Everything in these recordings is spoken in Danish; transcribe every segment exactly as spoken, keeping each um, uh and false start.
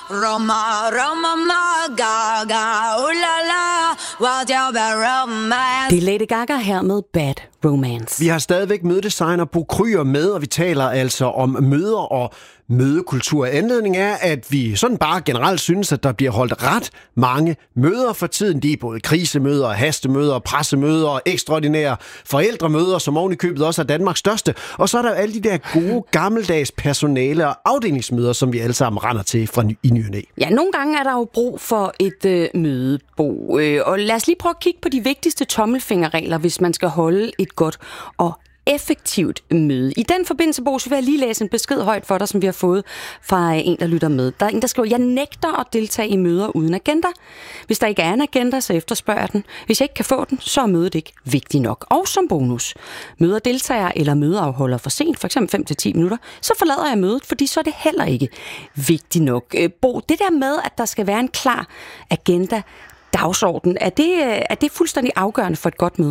Roma, Roma, Gaga, uh la la, what you be romance. Det er Lady Gaga her med Bad Romance. Vi har stadigvæk mødedesigner Bo Kryer med, og vi taler altså om møder og mødekultur. Anledningen er, at vi sådan bare generelt synes, at der bliver holdt ret mange møder for tiden. De er både krisemøder, hastemøder, pressemøder og ekstraordinære forældremøder, som oven i købet også er Danmarks største. Og så er der alle de der gode, gammeldags personale- og afdelingsmøder, som vi alle sammen render til fra ny, i ny og næ. Ja, nogle gange er der jo brug for et øh, mødebo. Øh, og lad os lige prøve at kigge på de vigtigste tommelfingerregler, hvis man skal holde et godt og effektivt møde. I den forbindelse, Bo, så vil jeg lige læse en besked højt for dig, som vi har fået fra en, der lytter med. Der er en, der skriver, jeg nægter at deltage i møder uden agenda. Hvis der ikke er en agenda, så efterspørger jeg den. Hvis jeg ikke kan få den, så er mødet ikke vigtigt nok. Og som bonus, møder deltager eller mødeafholder for sent, for eksempel fem til ti minutter, så forlader jeg mødet, fordi så er det heller ikke vigtigt nok. Bo, det der med, at der skal være en klar agenda, dagsorden, er det, er det fuldstændig afgørende for et godt møde?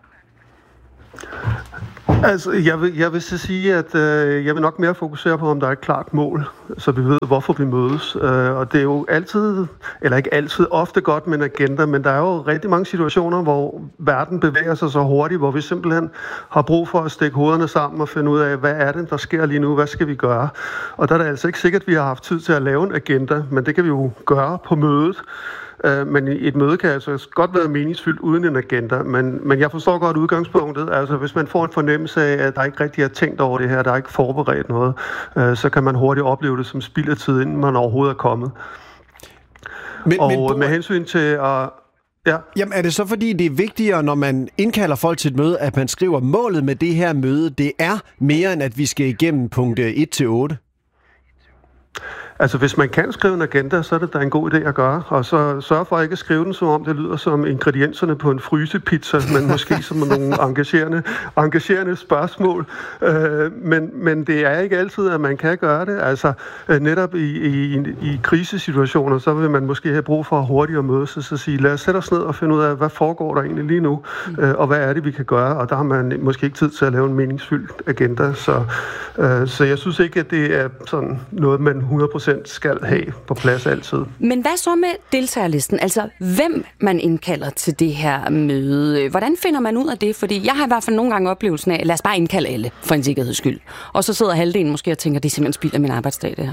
Altså, jeg vil, jeg vil så sige, at øh, jeg vil nok mere fokusere på, om der er et klart mål, så vi ved, hvorfor vi mødes. Øh, og det er jo altid, eller ikke altid, ofte godt med en agenda, men der er jo rigtig mange situationer, hvor verden bevæger sig så hurtigt, hvor vi simpelthen har brug for at stikke hovederne sammen og finde ud af, hvad er det, der sker lige nu, hvad skal vi gøre? Og der er det altså ikke sikkert, at vi har haft tid til at lave en agenda, men det kan vi jo gøre på mødet. Men et møde kan altså godt være meningsfyldt uden en agenda, men, men jeg forstår godt udgangspunktet. Altså hvis man får en fornemmelse af, at der ikke rigtig er tænkt over det her, der er ikke forberedt noget, så kan man hurtigt opleve det som spild af tid, inden man overhovedet er kommet. Men, og men, Bo... med hensyn til at... Ja. Jamen er det så fordi, det er vigtigere, når man indkalder folk til et møde, at man skriver målet med det her møde, det er mere end at vi skal igennem punkt et til otte? Altså, hvis man kan skrive en agenda, så er det da en god idé at gøre. Og så sørg for at ikke at skrive den, som om det lyder som ingredienserne på en frysepizza, men måske som nogle engagerende, engagerende spørgsmål. Øh, men, men det er ikke altid, at man kan gøre det. Altså, netop i, i, i krisesituationer, så vil man måske have brug for hurtigt at mødes og så sige, lad os sætte os ned og finde ud af, hvad foregår der egentlig lige nu, øh, og hvad er det, vi kan gøre. Og der har man måske ikke tid til at lave en meningsfyldt agenda. Så, øh, så jeg synes ikke, at det er sådan noget, man hundrede procent skal have på plads altid. Men hvad så med deltagerlisten? Altså, hvem man indkalder til det her møde? Hvordan finder man ud af det? Fordi jeg har i hvert fald nogle gange oplevelsen af, lad os bare indkalde alle, for en sikkerheds skyld. Og så sidder halvdelen måske og tænker, det er simpelthen spild af min arbejdsdag, det her.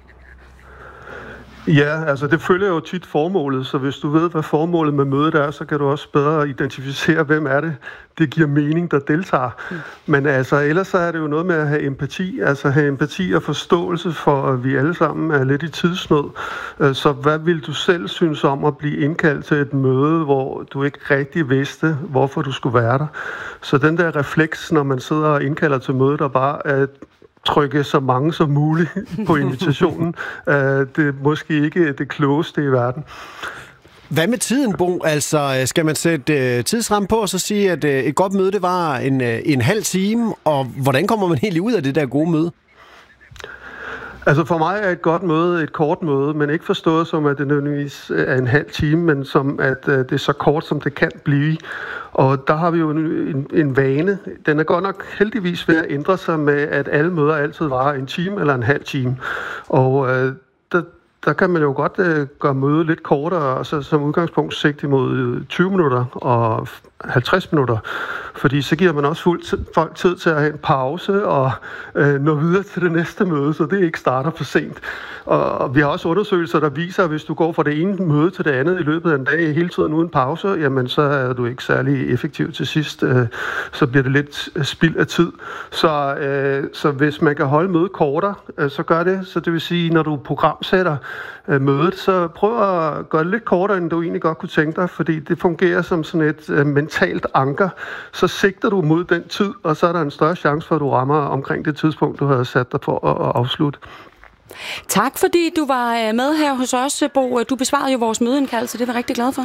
Ja, altså det følger jo tit formålet, så hvis du ved, hvad formålet med mødet er, så kan du også bedre identificere, hvem er det, det giver mening, der deltager. Mm. Men altså, ellers så er det jo noget med at have empati, altså have empati og forståelse for, at vi alle sammen er lidt i tidsnød. Så hvad vil du selv synes om at blive indkaldt til et møde, hvor du ikke rigtig vidste, hvorfor du skulle være der? Så den der refleks, når man sidder og indkalder til mødet, der bare er trykke så mange som muligt på invitationen. uh, det er måske ikke det klogeste i verden. Hvad med tiden, Bo? Altså, skal man sætte uh, tidsramme på og så sige, at uh, et godt møde, det var en, uh, en halv time, og hvordan kommer man helt ud af det der gode møde? Altså for mig er et godt møde et kort møde, men ikke forstået som, at det nødvendigvis er en halv time, men som, at det er så kort, som det kan blive. Og der har vi jo en, en, en vane. Den er godt nok heldigvis ved at ændre sig med, at alle møder altid varer en time eller en halv time. Og øh, der, der kan man jo godt øh, gøre mødet lidt kortere, og så som udgangspunkt sigte imod tyve minutter og halvtreds minutter. Fordi så giver man også fuld folk tid til at have en pause og øh, nå videre til det næste møde, så det ikke starter for sent. Og, og vi har også undersøgelser, der viser, at hvis du går fra det ene møde til det andet i løbet af en dag hele tiden uden pause, jamen så er du ikke særlig effektiv til sidst. Øh, så bliver det lidt spild af tid. Så, øh, så hvis man kan holde mødet kortere, øh, så gør det. Så det vil sige, når du programsætter øh, mødet, så prøv at gøre det lidt kortere, end du egentlig godt kunne tænke dig, fordi det fungerer som sådan et øh, mentalt anker. Så sigter du mod den tid, og så er der en større chance for, at du rammer omkring det tidspunkt, du havde sat dig for at, at afslutte. Tak fordi du var med her hos os, Bo. Du besvarede jo vores mødeindkaldelse, det er vi rigtig glade for.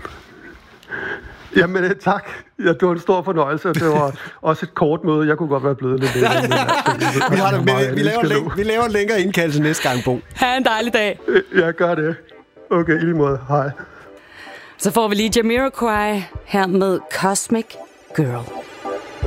Jamen tak. Ja, det var en stor fornøjelse, og det var også et kort møde. Jeg kunne godt være blevet lidt længere. vi, har det, vi, vi, laver læng- vi laver en længere indkaldelse næste gang, Bo. Ha' en dejlig dag. Jeg gør det. Okay, i lige måde. Hej. Så får vi lige Jamiroquai her med Cosmic Girl.